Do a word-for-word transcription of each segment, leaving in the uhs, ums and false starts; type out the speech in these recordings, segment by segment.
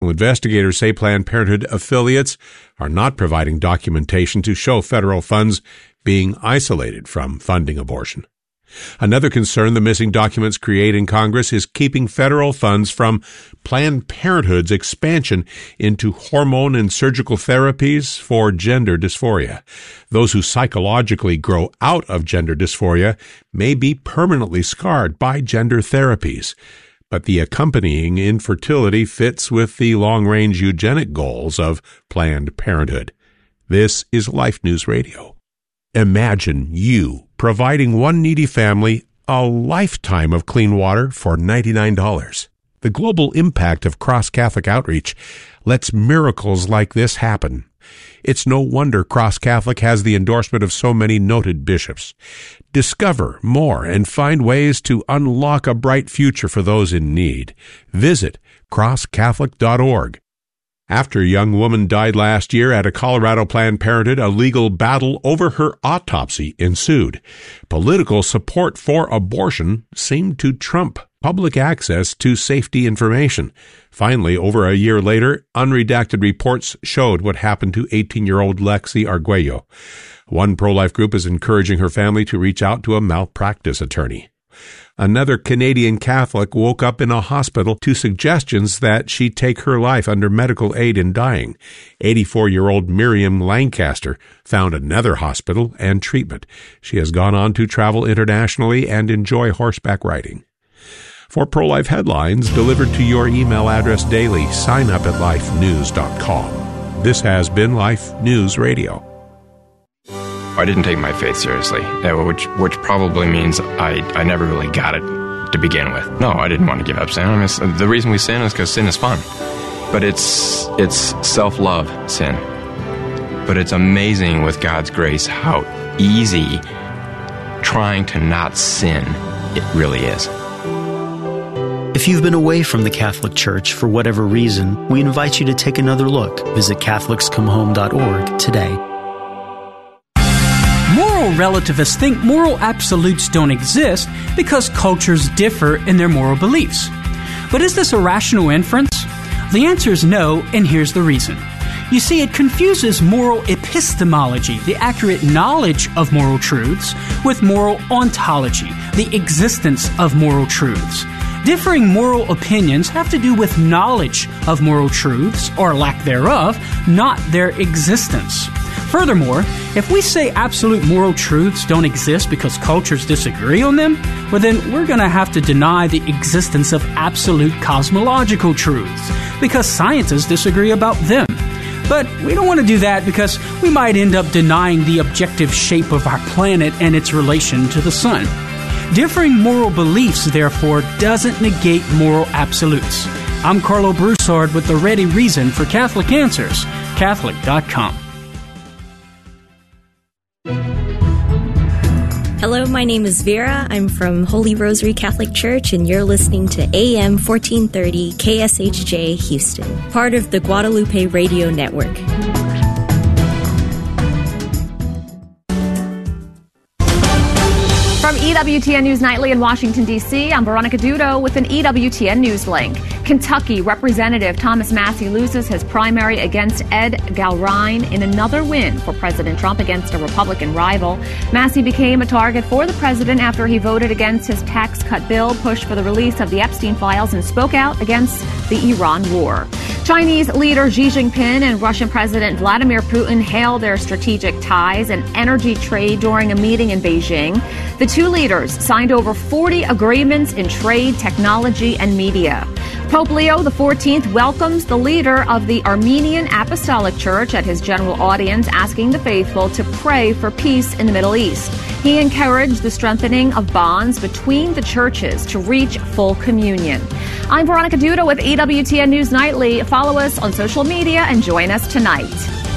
Investigators say Planned Parenthood affiliates are not providing documentation to show federal funds being isolated from funding abortion. Another concern the missing documents create in Congress is keeping federal funds from Planned Parenthood's expansion into hormone and surgical therapies for gender dysphoria. Those who psychologically grow out of gender dysphoria may be permanently scarred by gender therapies, but the accompanying infertility fits with the long-range eugenic goals of Planned Parenthood. This is Life News Radio. Imagine you providing one needy family a lifetime of clean water for ninety-nine dollars. The global impact of Cross Catholic Outreach lets miracles like this happen. It's no wonder Cross Catholic has the endorsement of so many noted bishops. Discover more and find ways to unlock a bright future for those in need. Visit cross catholic dot org. After a young woman died last year at a Colorado Planned Parenthood, a legal battle over her autopsy ensued. Political support for abortion seemed to trump public access to safety information. Finally, over a year later, unredacted reports showed what happened to eighteen-year-old Lexi Arguello. One pro-life group is encouraging her family to reach out to a malpractice attorney. Another Canadian Catholic woke up in a hospital to suggestions that she take her life under medical aid in dying. eighty-four-year-old Miriam Lancaster found another hospital and treatment. She has gone on to travel internationally and enjoy horseback riding. For pro-life headlines delivered to your email address daily, sign up at life news dot com. This has been Life News Radio. I didn't take my faith seriously, which which probably means I, I never really got it to begin with. No, I didn't want to give up sin. I mean, the reason we sin is because sin is fun. But it's it's self-love sin. But it's amazing with God's grace how easy trying to not sin it really is. If you've been away from the Catholic Church for whatever reason, we invite you to take another look. Visit catholics come home dot org today. Moral relativists think moral absolutes don't exist because cultures differ in their moral beliefs. But is this a rational inference? The answer is no, and here's the reason. You see, it confuses moral epistemology, the accurate knowledge of moral truths, with moral ontology, the existence of moral truths. Differing moral opinions have to do with knowledge of moral truths, or lack thereof, not their existence. Furthermore, if we say absolute moral truths don't exist because cultures disagree on them, well then we're going to have to deny the existence of absolute cosmological truths, because scientists disagree about them. But we don't want to do that because we might end up denying the objective shape of our planet and its relation to the sun. Differing moral beliefs, therefore, doesn't negate moral absolutes. I'm Carlo Broussard with the ready reason for Catholic Answers, catholic dot com. Hello, my name is Vera. I'm from Holy Rosary Catholic Church, and you're listening to A M fourteen thirty K S H J Houston, part of the Guadalupe Radio Network. From E W T N News Nightly in Washington, D C, I'm Veronica Dudo with an E W T N News link. Kentucky Representative Thomas Massie loses his primary against Ed Galrine in another win for President Trump against a Republican rival. Massie became a target for the president after he voted against his tax cut bill, pushed for the release of the Epstein files, and spoke out against the Iran war. Chinese leader Xi Jinping and Russian President Vladimir Putin hailed their strategic ties and energy trade during a meeting in Beijing. The two leaders signed over forty agreements in trade, technology, and media. Pope Leo the fourteenth welcomes the leader of the Armenian Apostolic Church at his general audience, asking the faithful to pray for peace in the Middle East. He encouraged the strengthening of bonds between the churches to reach full communion. I'm Veronica Duda with E W T N News Nightly. Follow us on social media and join us tonight.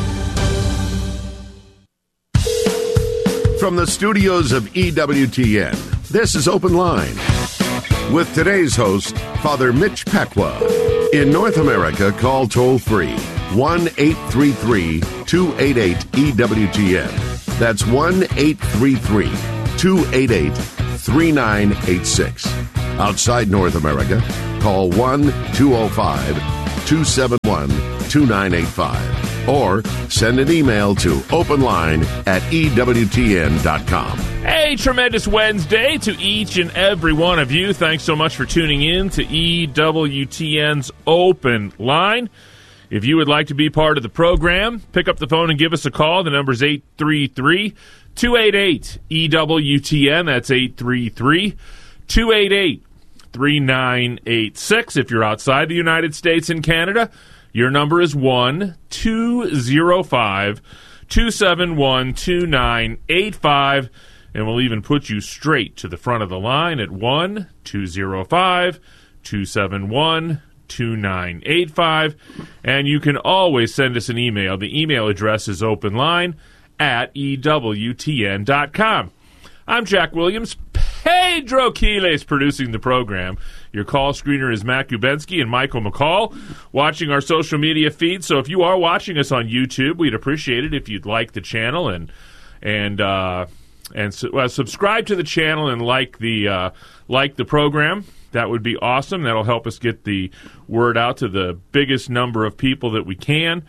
From the studios of E W T N, this is Open Line with today's host, Father Mitch Pacwa. In North America, call toll-free one eight three three, two eight eight, E W T N. That's one eight three three, two eight eight, three nine eight six. Outside North America, call one two oh five, two seven one, two nine eight five. Or send an email to openline at E W T N dot com. Hey, tremendous Wednesday to each and every one of you. Thanks so much for tuning in to E W T N's Open Line. If you would like to be part of the program, pick up the phone and give us a call. The number is eight three three, two eight eight, E W T N. That's eight three three, two eight eight, three nine eight six. If you're outside the United States and Canada, your number is one two zero five, two seven one, two nine eight five. And we'll even put you straight to the front of the line at one two zero five, two seven one, two nine eight five. And you can always send us an email. The email address is openline at E W T N dot com. I'm Jack Williams. Pedro Quiles producing the program. Your call screener is Matt Gubensky and Michael McCall, watching our social media feed. So if you are watching us on YouTube, we'd appreciate it if you'd like the channel and and uh, and su- uh, subscribe to the channel and like the uh, like the program. That would be awesome. That'll help us get the word out to the biggest number of people that we can.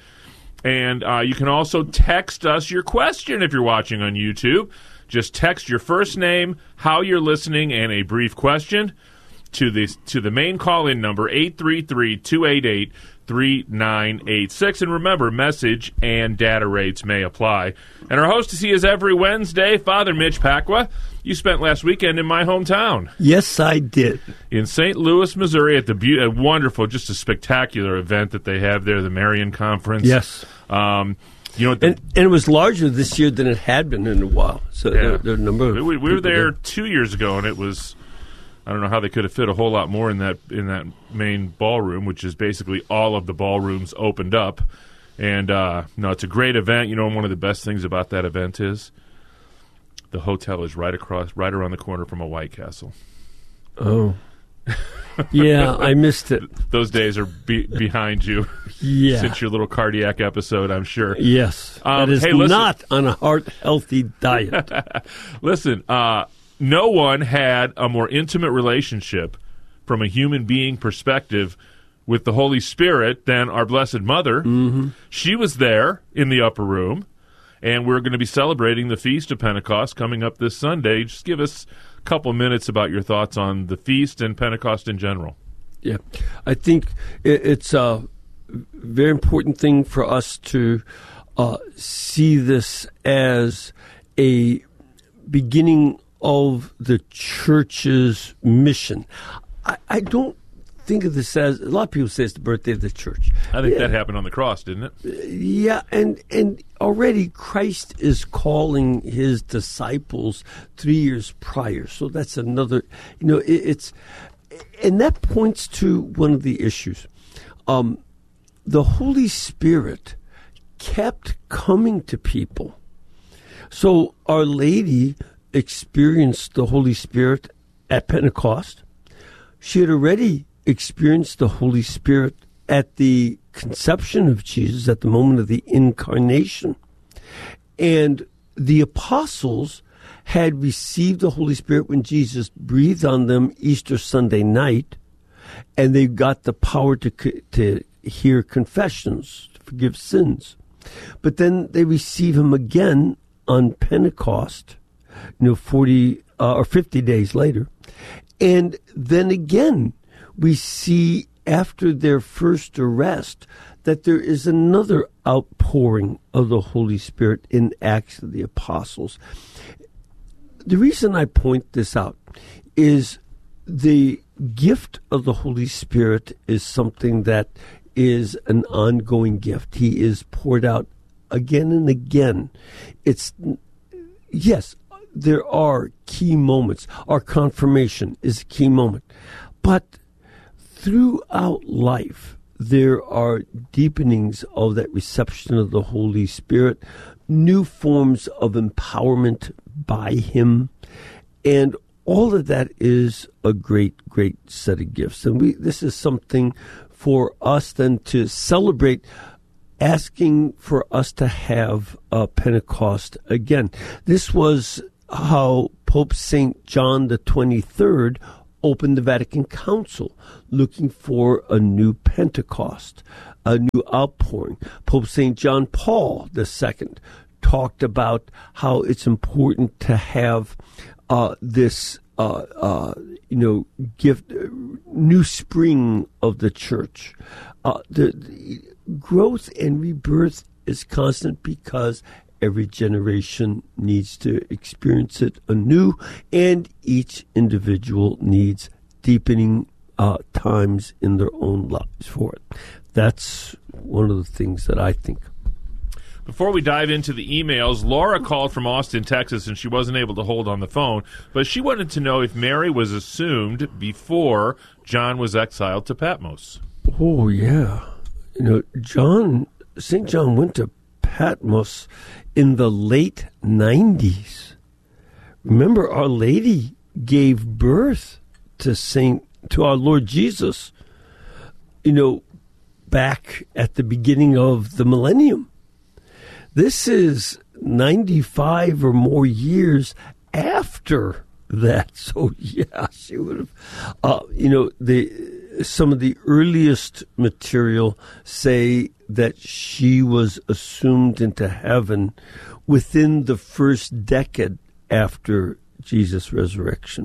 And uh, you can also text us your question if you're watching on YouTube. Just text your first name, how you're listening, and a brief question to the to the main call-in number, eight three three, two eight eight, three nine eight six. And remember, message and data rates may apply. And our host is he is every Wednesday, Father Mitch Pacwa. You spent last weekend in my hometown. Yes, I did. In Saint Louis, Missouri, at the be- a wonderful, just a spectacular event that they have there, the Marian Conference. Yes. Um You know, the, and, and it was larger this year than it had been in a while. So yeah. there, there are a number of we, we were there there. two years ago, and it was, I don't know how they could have fit a whole lot more in that in that main ballroom, which is basically all of the ballrooms opened up. And uh, no, it's a great event. You know, one of the best things about that event is the hotel is right across, right around the corner from a White Castle. Oh. Yeah, I missed it. Those days are be- behind you. Yeah. Since your little cardiac episode, I'm sure. Yes. Um, that is hey, listen. not on a heart-healthy diet. Listen, uh, no one had a more intimate relationship from a human being perspective with the Holy Spirit than our Blessed Mother. Mm-hmm. She was there in the upper room, and we're going to be celebrating the Feast of Pentecost coming up this Sunday. Just give us a couple minutes about your thoughts on the feast and Pentecost in general. Yeah, I think it, it's a very important thing for us to uh, see this as a beginning of the church's mission. I, I don't think of this as, a lot of people say it's the birthday of the church. I think yeah. that happened on the cross, didn't it? Yeah, and, and already Christ is calling his disciples three years prior. So that's another, you know, it, it's, and that points to one of the issues. Um, the Holy Spirit kept coming to people. So Our Lady experienced the Holy Spirit at Pentecost. She had already experienced the Holy Spirit at the conception of Jesus, at the moment of the incarnation. And the apostles had received the Holy Spirit when Jesus breathed on them Easter Sunday night, and they got the power to to hear confessions, to forgive sins. But then they receive him again on Pentecost, you know, forty uh, or fifty days later. And then again, we see after their first arrest that there is another outpouring of the Holy Spirit in Acts of the Apostles. The reason I point this out is the gift of the Holy Spirit is something that is an ongoing gift. He is poured out again and again. It's, yes, there are key moments. Our confirmation is a key moment. But throughout life, there are deepenings of that reception of the Holy Spirit, new forms of empowerment by him, and all of that is a great, great set of gifts. And we this is something for us then to celebrate, asking for us to have a Pentecost again. This was how Pope Saint John the twenty-third opened the Vatican Council looking for a new Pentecost, a new outpouring. Pope Saint John Paul the Second talked about how it's important to have uh, this, uh, uh, you know, gift, uh, new spring of the church. Uh, the, the growth and rebirth is constant because every generation needs to experience it anew, and each individual needs deepening uh, times in their own lives for it. That's one of the things that I think. Before we dive into the emails, Laura called from Austin, Texas, and she wasn't able to hold on the phone, but she wanted to know if Mary was assumed before John was exiled to Patmos. Oh, yeah. You know, John, Saint John went to Patmos in the late nineties. Remember, Our Lady gave birth to Saint to our Lord Jesus, you know, back at the beginning of the millennium. This is ninety-five or more years after that. So, yeah, she would have, uh, you know, the some of the earliest material say that she was assumed into heaven within the first decade after Jesus' resurrection.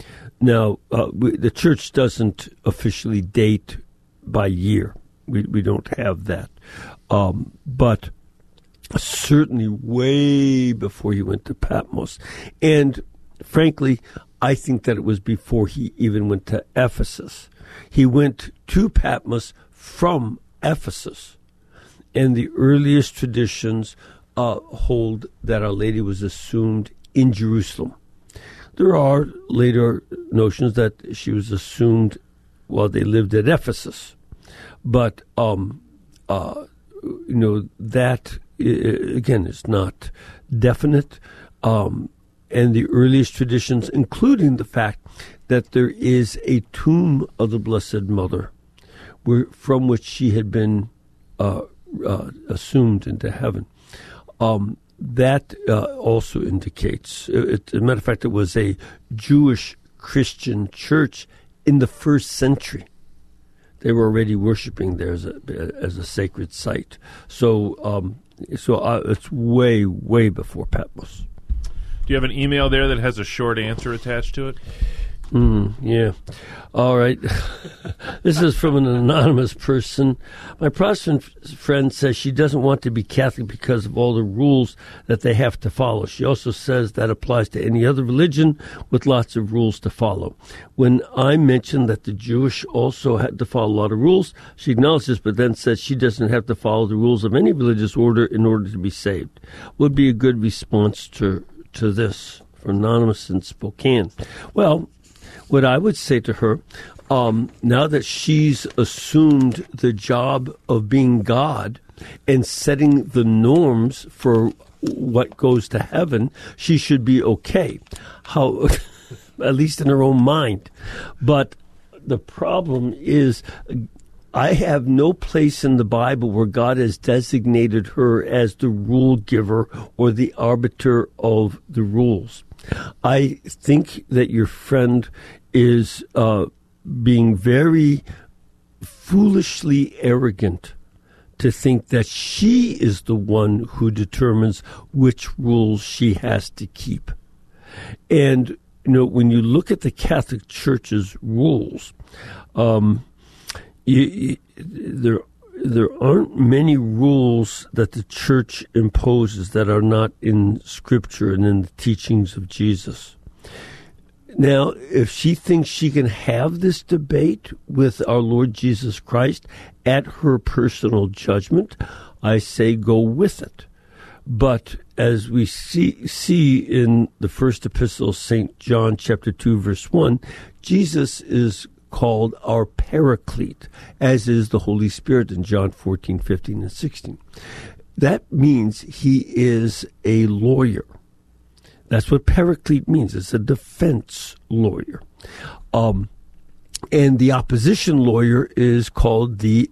Now, uh, we, the church doesn't officially date by year. We we don't have that. Um, but certainly way before he went to Patmos. And frankly, I think that it was before he even went to Ephesus. He went to Patmos from Ephesus. And the earliest traditions uh, hold that Our Lady was assumed in Jerusalem. There are later notions that she was assumed while they lived at Ephesus. But, um, uh, you know, that, again, is not definite. Um, and the earliest traditions, including the fact that there is a tomb of the Blessed Mother where, from which she had been uh, uh, assumed into heaven. Um, that uh, also indicates, it, as a matter of fact, it was a Jewish Christian church in the first century. They were already worshiping there as a, as a sacred site. So, um, so uh, it's way, way before Patmos. Do you have an email there that has a short answer attached to it? Mm, yeah. All right. This is from an anonymous person. My Protestant f- friend says she doesn't want to be Catholic because of all the rules that they have to follow. She also says that applies to any other religion with lots of rules to follow. When I mentioned that the Jewish also had to follow a lot of rules, she acknowledges, but then says she doesn't have to follow the rules of any religious order in order to be saved. Would be a good response to to this for anonymous in Spokane. Well, what I would say to her, um, now that she's assumed the job of being God and setting the norms for what goes to heaven, she should be okay. How, at least in her own mind. But the problem is, I have no place in the Bible where God has designated her as the rule giver or the arbiter of the rules. I think that your friend is uh, being very foolishly arrogant to think that she is the one who determines which rules she has to keep. And, you know, when you look at the Catholic Church's rules, um, you, you, there there aren't many rules that the Church imposes that are not in Scripture and in the teachings of Jesus. Now, if she thinks she can have this debate with our Lord Jesus Christ at her personal judgment, I say go with it. But as we see see in the first epistle of Saint John, chapter two, verse one, Jesus is called our Paraclete, as is the Holy Spirit in John fourteen, fifteen, and sixteen. That means he is a lawyer. That's what Paraclete means. It's a defense lawyer. Um, and the opposition lawyer is called the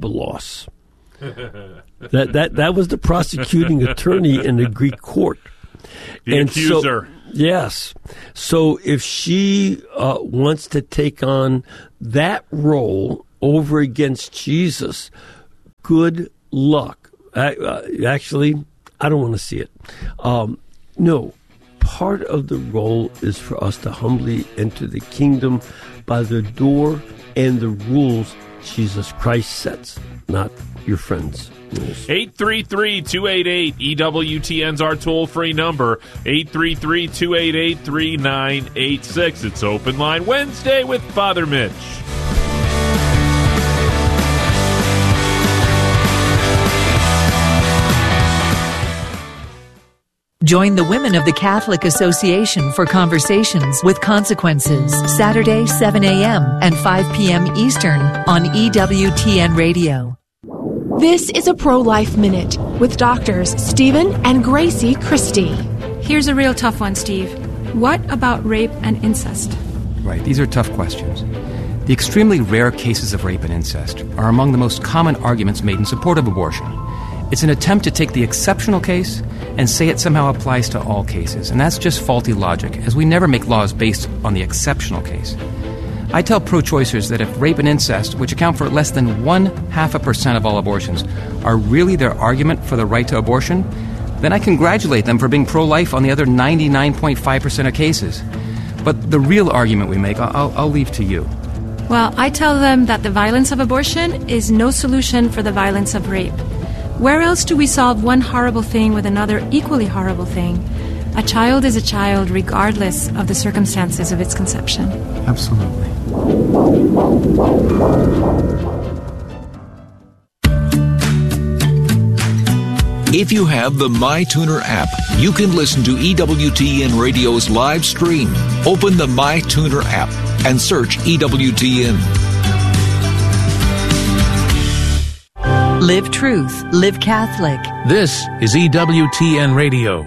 Diabolos. that, that, that was the prosecuting attorney in the Greek court. The and accuser. So, yes. So if she uh, wants to take on that role over against Jesus, good luck. I, uh, actually, I don't want to see it. Um, no. Part of the role is for us to humbly enter the kingdom by the door and the rules Jesus Christ sets, not your friends' rules. eight three three, two eight eight, E W T N's our toll-free number, eight three three, two eight eight, three nine eight six. It's Open Line Wednesday with Father Mitch. Join the Women of the Catholic Association for Conversations with Consequences, Saturday, seven a.m. and five p.m. Eastern on E W T N Radio. This is a Pro-Life Minute with doctors Stephen and Gracie Christie. Here's a real tough one, Steve. What about rape and incest? Right, these are tough questions. The extremely rare cases of rape and incest are among the most common arguments made in support of abortion. It's an attempt to take the exceptional case and say it somehow applies to all cases. And that's just faulty logic, as we never make laws based on the exceptional case. I tell pro-choicers that if rape and incest, which account for less than one half a percent of all abortions, are really their argument for the right to abortion, then I congratulate them for being pro-life on the other ninety-nine point five percent of cases. But the real argument we make, I'll, I'll leave to you. Well, I tell them that the violence of abortion is no solution for the violence of rape. Where else do we solve one horrible thing with another equally horrible thing? A child is a child regardless of the circumstances of its conception. Absolutely. If you have the MyTuner app, you can listen to E W T N Radio's live stream. Open the MyTuner app and search E W T N. Live truth, live Catholic. This is E W T N Radio.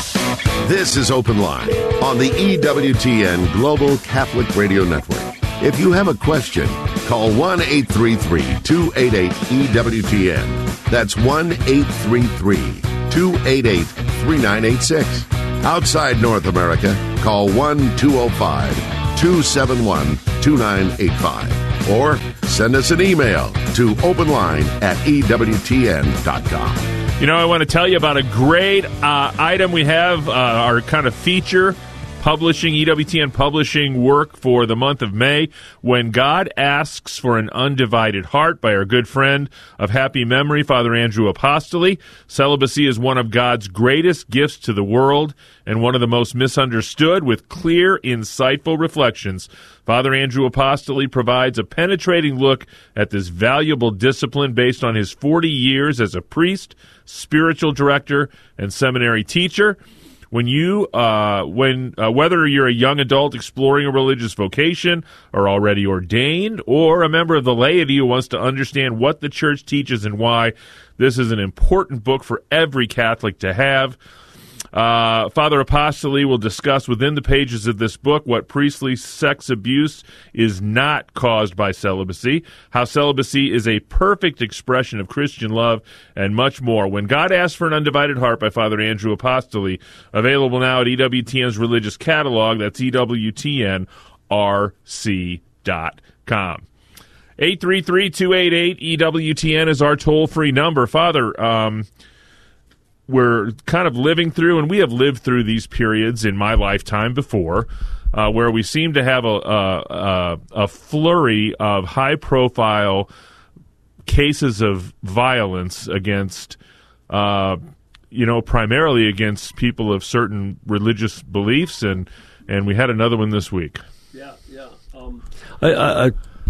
This is Open Line on the E W T N Global Catholic Radio Network. If you have a question, call one eight three three, two eight eight, E W T N. That's one eight three three, two eight eight, three nine eight six. Outside North America, call one two zero five, two seven one, two nine eight five. Or send us an email to openline at E W T N dot com. You know, I want to tell you about a great uh, item we have, uh, our kind of feature publishing, E W T N publishing work for the month of May, When God Asks for an Undivided Heart, by our good friend of happy memory, Father Andrew Apostoli. Celibacy is one of God's greatest gifts to the world and one of the most misunderstood, with clear, insightful reflections. Father Andrew Apostoli provides a penetrating look at this valuable discipline based on his forty years as a priest, spiritual director, and seminary teacher. When you, uh, when uh, whether you're a young adult exploring a religious vocation, or already ordained, or a member of the laity who wants to understand what the Church teaches and why, this is an important book for every Catholic to have. Uh, Father Apostoli will discuss within the pages of this book what priestly sex abuse is not caused by celibacy, how celibacy is a perfect expression of Christian love, and much more. When God Asks for an Undivided Heart, by Father Andrew Apostoli, available now at E W T N's religious catalog. That's E W T N R C dot com. eight three three, two eight eight, E W T N is our toll-free number. Father, um... we're kind of living through, and we have lived through these periods in my lifetime before, uh, where we seem to have a, a, a flurry of high-profile cases of violence against, uh, you know, primarily against people of certain religious beliefs, and, and we had another one this week. Yeah, yeah. Um, I, I, I,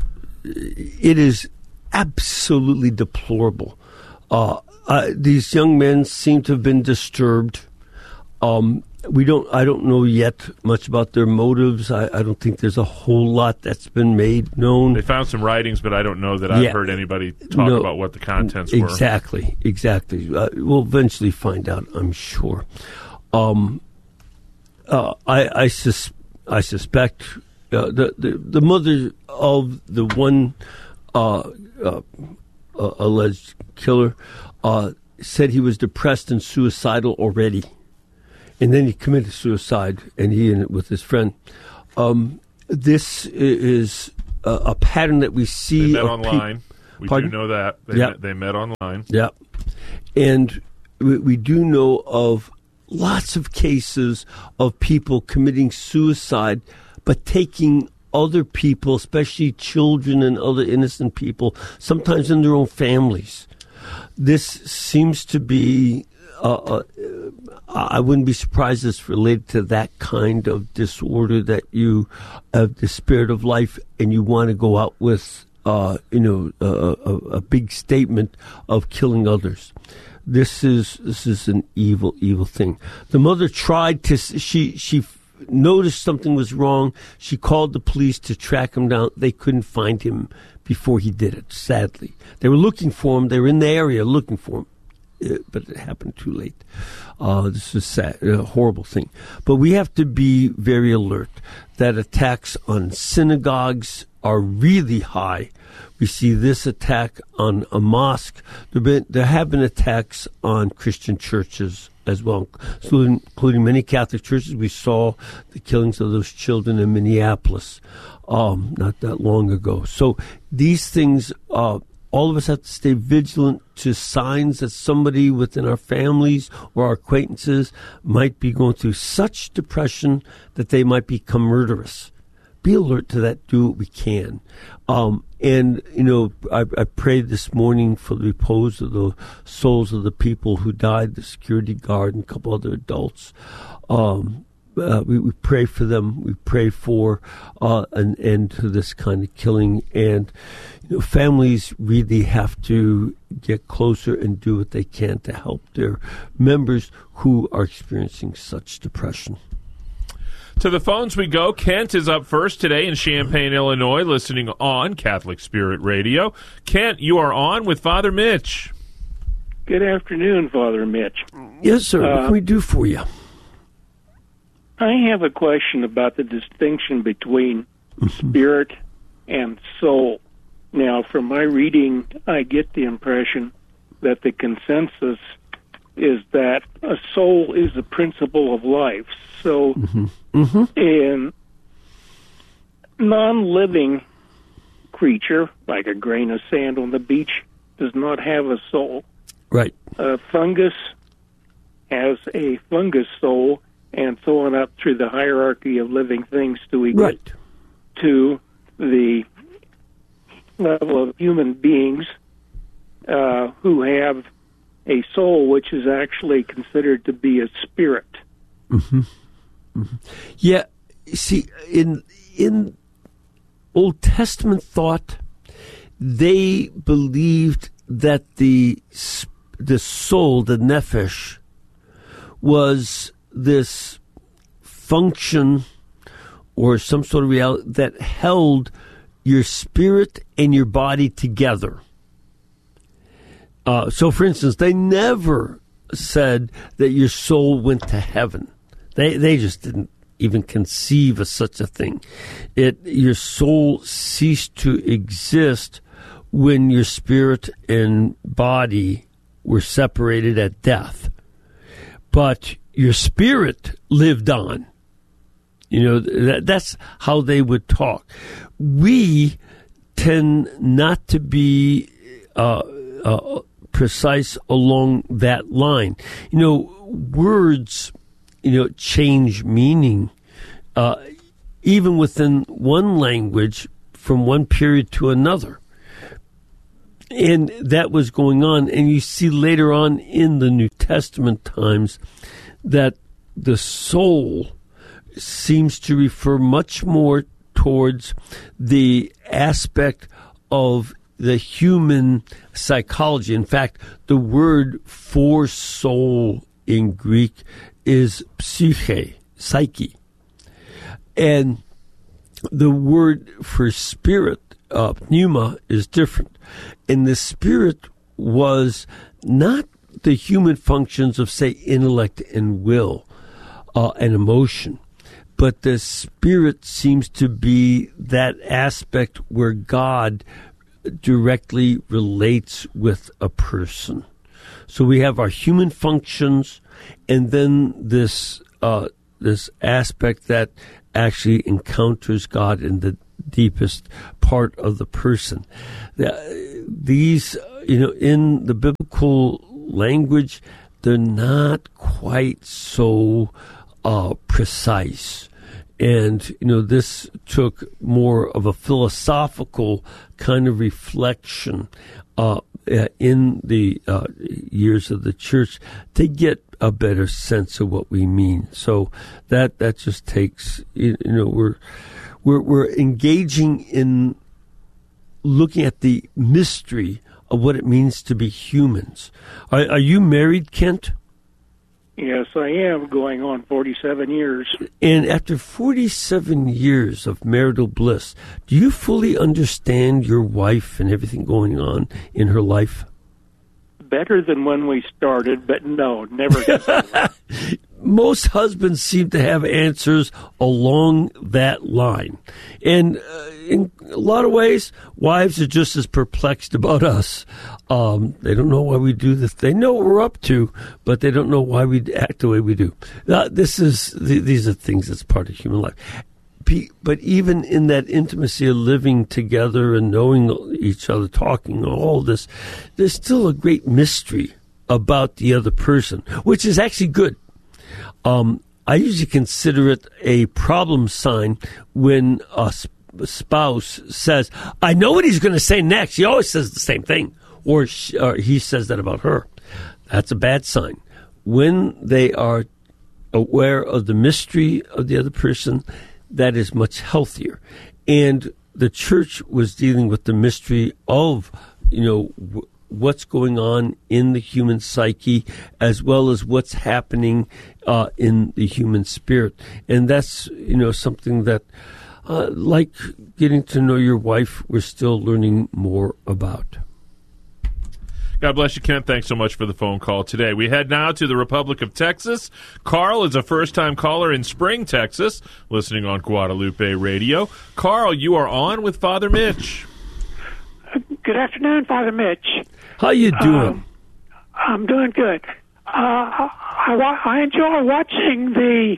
it is absolutely deplorable. Uh, uh, these young men seem to have been disturbed. Um, we don't. I don't know yet much about their motives. I, I don't think there's a whole lot that's been made known. They found some writings, but I don't know that I've yeah. heard anybody talk no, about what the contents exactly, were. Exactly, exactly. Uh, we'll eventually find out, I'm sure. Um, uh, I, I, sus- I suspect uh, the, the the mother of the one uh, uh, uh, alleged killer uh, said he was depressed and suicidal already. and then he committed suicide, and he and with his friend. Um, this is a, a pattern that we see. They met of online. Peop- we Pardon? do know that. They, Yep. met, they met online. Yeah. And we, we do know of lots of cases of people committing suicide, but taking other people, especially children and other innocent people, sometimes in their own families. This seems to be, uh, uh, I wouldn't be surprised it's related to that kind of disorder that you have the spirit of life and you want to go out with, uh, you know, a, a, a big statement of killing others. This is this is an evil, evil thing. The mother tried to, she she noticed something was wrong. She called the police to track him down. They couldn't find him before he did it, sadly. They were looking for him. They were in the area looking for him. It, but it happened too late. Uh, this is sad, a horrible thing. But we have to be very alert that attacks on synagogues are really high. We see this attack on a mosque. There, been, there have been attacks on Christian churches as well, including, including many Catholic churches. We saw the killings of those children in Minneapolis um, not that long ago. So these things, uh, all of us have to stay vigilant to signs that somebody within our families or our acquaintances might be going through such depression that they might become murderous. Be alert to that. Do what we can. Um, and, you know, I, I prayed this morning for the repose of the souls of the people who died, the security guard and a couple other adults. Um, uh, we, we pray for them. We pray for uh, an end to this kind of killing. And, you know, families really have to get closer and do what they can to help their members who are experiencing such depression. To the phones we go. Kent is up first today in Champaign, Illinois, listening on Catholic Spirit Radio. Kent, you are on with Father Mitch. Good afternoon, Father Mitch. Yes, sir. Uh, what can we do for you? I have a question about the distinction between spirit and soul. Now, from my reading, I get the impression that the consensus is that a soul is the principle of life. So, mm-hmm. Mm-hmm. a non-living creature, like a grain of sand on the beach, does not have a soul. Right. A fungus has a fungus soul, and so on up through the hierarchy of living things till we get right. to the level of human beings uh, who have a soul, which is actually considered to be a spirit. Mm-hmm. Mm-hmm. Yeah, see, in in Old Testament thought, they believed that the the soul, the nephesh, was this function or some sort of reality that held your spirit and your body together. Uh, so, for instance, they never said that your soul went to heaven. They they just didn't even conceive of such a thing. It your soul ceased to exist when your spirit and body were separated at death. But your spirit lived on. You know, that, that's how they would talk. We tend not to be uh, uh, precise along that line. You know, words, you know, change meaning, uh, even within one language from one period to another. And that was going on. And you see later on in the New Testament times that the soul seems to refer much more towards the aspect of the human psychology. In fact, the word for soul in Greek is psyche, psyche. And the word for spirit, uh, pneuma, is different. And the spirit was not the human functions of, say, intellect and will uh, and emotion, but the spirit seems to be that aspect where God directly relates with a person. So we have our human functions, and then this uh, this aspect that actually encounters God in the deepest part of the person. These, you know, in the biblical language, they're not quite so uh, precise. And, you know, this took more of a philosophical kind of reflection uh, in the uh, years of the church to get a better sense of what we mean. So that that just takes, you know, we're we're we're engaging in looking at the mystery of what it means to be humans. Are, are you married, Kent? Yes, I am, going on forty-seven years. And after forty-seven years of marital bliss, do you fully understand your wife and everything going on in her life? Better than when we started, but no, never. Most husbands seem to have answers along that line. And uh, in a lot of ways, wives are just as perplexed about us. Um, they don't know why we do this. They know what we're up to, but they don't know why we act the way we do. Uh, this is th- These are things that's part of human life. But even in that intimacy of living together and knowing each other, talking, all this, there's still a great mystery about the other person, which is actually good. Um, I usually consider it a problem sign when a spouse says, I know what he's going to say next. He always says the same thing. Or, she, or he says that about her. That's a bad sign. When they are aware of the mystery of the other person, that is much healthier. And the church was dealing with the mystery of, you know, w- what's going on in the human psyche as well as what's happening uh, in the human spirit. And that's, you know, something that, uh, like getting to know your wife, we're still learning more about. God bless you, Kent. Thanks so much for the phone call today. We head now to the Republic of Texas. Carl is a first-time caller in Spring, Texas, listening on Guadalupe Radio. Carl, you are on with Father Mitch. Good afternoon, Father Mitch. How you doing? Um, I'm doing good. Uh, I, I enjoy watching the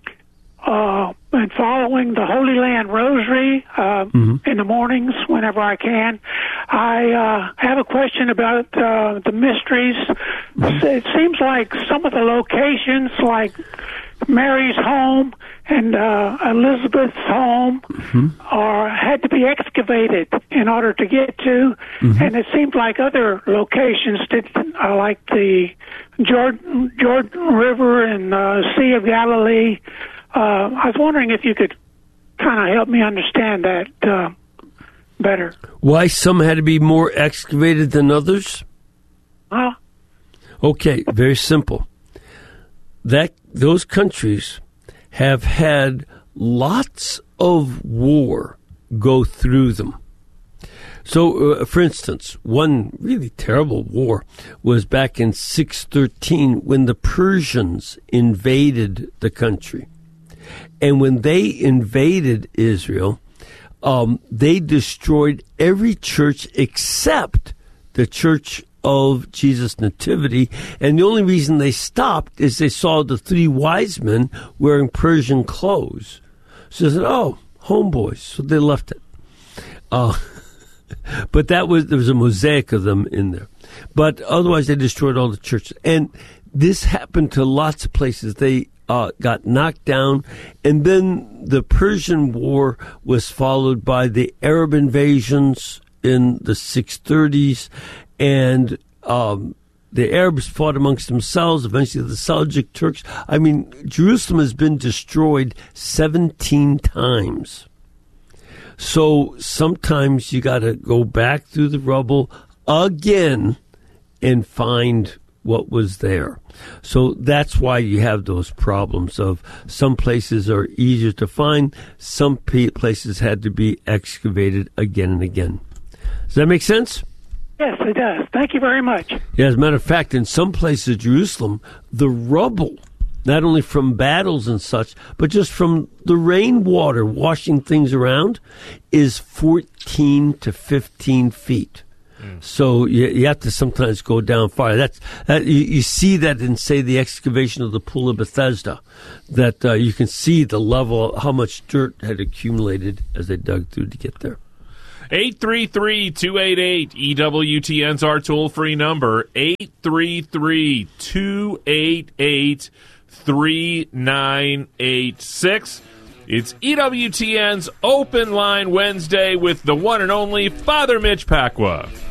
uh, and following the Holy Land Rosary uh, mm-hmm. in the mornings whenever I can. I uh, have a question about uh, the mysteries. Mm-hmm. It seems like some of the locations, like Mary's home and uh, Elizabeth's home, mm-hmm. are had to be excavated in order to get to, mm-hmm. and it seems like other locations did, uh, like the Jordan Jordan River and uh, Sea of Galilee. Uh, I was wondering if you could kind of help me understand that uh, better. Why some had to be more excavated than others? Huh? Okay, very simple. That those countries have had lots of war go through them. So, uh, for instance, one really terrible war was back in six thirteen when the Persians invaded the country. And when they invaded Israel, um, they destroyed every church except the church of Jesus' Nativity. And the only reason they stopped is they saw the three wise men wearing Persian clothes. So they said, oh, homeboys. So they left it. Uh, but that was, there was a mosaic of them in there. But otherwise, they destroyed all the churches. And this happened to lots of places. They Uh, got knocked down, and then the Persian War was followed by the Arab invasions in the six thirties, and um, the Arabs fought amongst themselves, eventually the Seljuk Turks. I mean, Jerusalem has been destroyed seventeen times. So sometimes you got to go back through the rubble again and find what was there. So that's why you have those problems of some places are easier to find, some places had to be excavated again and again. Does that make sense? Yes, it does. Thank you very much. Yeah, as a matter of fact, in some places of Jerusalem, the rubble, not only from battles and such, but just from the rainwater washing things around, is fourteen to fifteen feet. Mm. So you, you have to sometimes go down far. That's that, you, you see that in, say, the excavation of the Pool of Bethesda, that uh, you can see the level, how much dirt had accumulated as they dug through to get there. eight three three, two eight eight, E W T N's our toll-free number, eight three three, two eight eight, three nine eight six. It's E W T N's Open Line Wednesday with the one and only Father Mitch Pacwa.